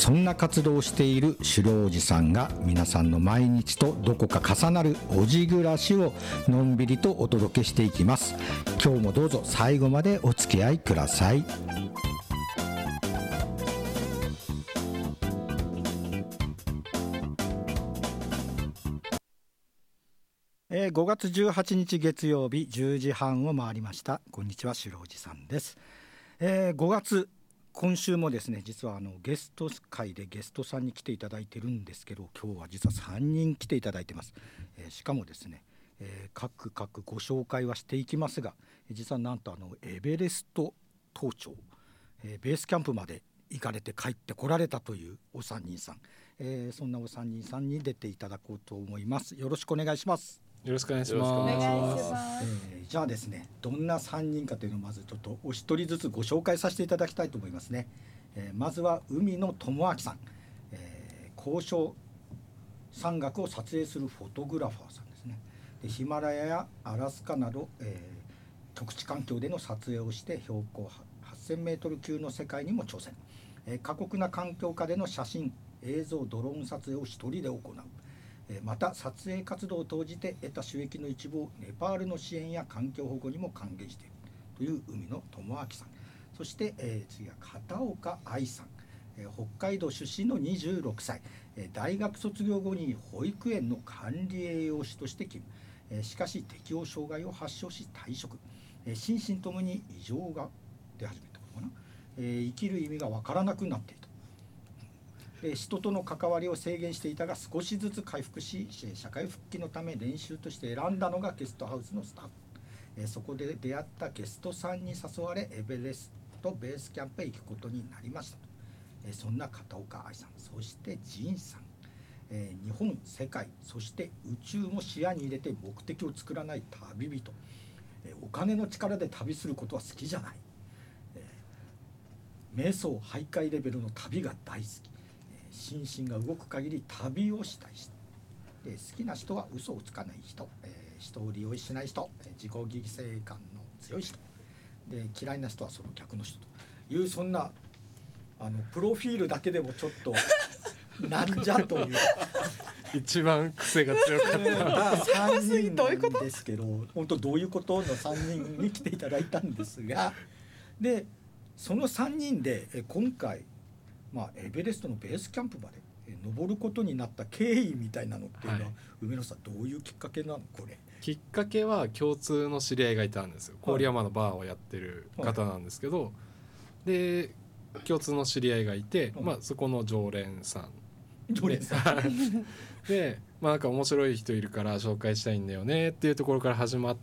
そんな活動をしている白おじさんが皆さんの毎日とどこか重なるおじ暮らしをのんびりとお届けしていきます。今日もどうぞ最後までお付き合いください。5月18日月曜日10時半を回りました。こんにちは、白おじさんです。5月今週もですね、実はゲスト会でゲストさんに来ていただいてるんですけど、今日は実は3人来ていただいてます。しかもですね、各ご紹介はしていきますが、実はなんとエベレスト登頂、ベースキャンプまで行かれて帰ってこられたというお三人さん、そんなお三人さんに出ていただこうと思います。よろしくお願いします。 よろしくお願いします。 じゃあですね、どんな3人かというのをまずちょっとお一人ずつご紹介させていただきたいと思いますね。まずは海野智明さん、高所山岳を撮影するフォトグラファーさんですね。でヒマラヤやアラスカなど、極地環境での撮影をして標高8000メートル級の世界にも挑戦。過酷な環境下での写真映像ドローン撮影を一人で行う。また撮影活動を通じて得た収益の一部をネパールの支援や環境保護にも還元しているという海野智明さん。そして、次は片岡愛さん、北海道出身の26歳、大学卒業後に保育園の管理栄養士として勤務、しかし適応障害を発症し退職、心身ともに異常が出始めたのかな、生きる意味がわからなくなっていた。人との関わりを制限していたが少しずつ回復し、社会復帰のため練習として選んだのがゲストハウスのスタッフ。そこで出会ったゲストさんに誘われエベレストベースキャンプへ行くことになりました。そんな片岡愛さん、そして仁さん、日本世界そして宇宙も視野に入れて目的を作らない旅人。お金の力で旅することは好きじゃない。瞑想徘徊レベルの旅が大好き。心身が動く限り旅をしたい人で、好きな人は嘘をつかない人、人を利用しない人、自己犠牲感の強い人で、嫌いな人はその逆の人という、そんなプロフィールだけでもちょっとなんじゃという一番癖が強かった 3人なんですけど、本当どういうことの3人に来ていただいたんですが、でその3人で今回エベレストのベースキャンプまで登ることになった経緯みたいなのっていうのは、梅野さんどういうきっかけなの？これきっかけは共通の知り合いがいたんですよ。郡山のバーをやってる方なんですけど、で共通の知り合いがいて、そこの常連さんで、なんか面白い人いるから紹介したいんだよねっていうところから始まって、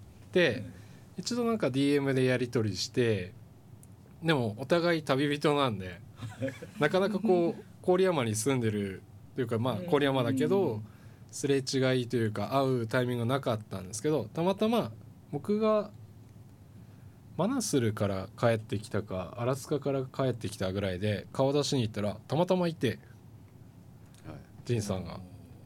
一度なんか DM でやり取りして、でもお互い旅人なんでなかなかこう郡山に住んでるというか、郡山だけどすれ違いというか会うタイミングがなかったんですけど、たまたま僕がマナスルから帰ってきたかアラスカから帰ってきたぐらいで顔出しに行ったらたまたまいて、仁さんがなんか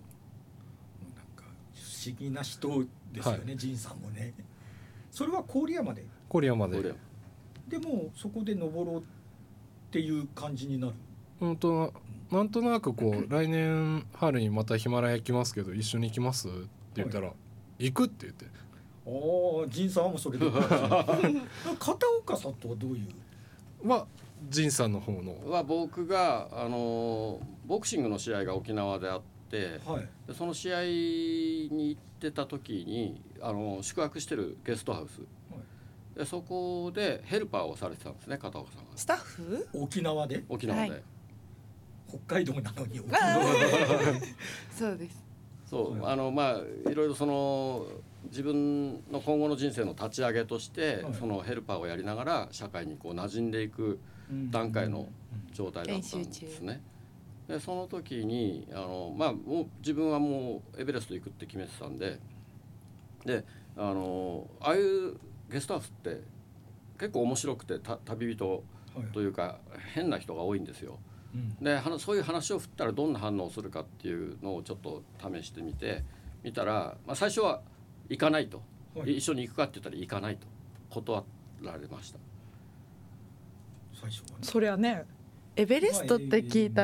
不思議な人ですよね、仁さんもね。それは郡山ででもそこで登ろうっていう感じになる。 なんとなくこう来年春にまたヒマラヤ行きますけど一緒に行きますって言ったら、行くって言って、 仁さんはもうそれで片岡さんとはどういう仁さんの方のは、僕がボクシングの試合が沖縄であって、でその試合に行ってた時に宿泊してるゲストハウス、でそこでヘルパーをされてたんですね、片岡さんが。 スタッフ？ 沖縄で、 北海道なのに沖縄そうです。 そういろいろその自分の今後の人生の立ち上げとして、そのヘルパーをやりながら社会にこう馴染んでいく段階の状態だったんですね。でその時にもう自分はもうエベレスト行くって決めてたんで、ああいうゲストハウスって結構面白くて、旅人というか変な人が多いんですよ。でそういう話を振ったらどんな反応をするかっていうのをちょっと試してみたら、最初は行かないと、一緒に行くかって言ったら行かないと断られました。 そりゃね、エベレストって聞いた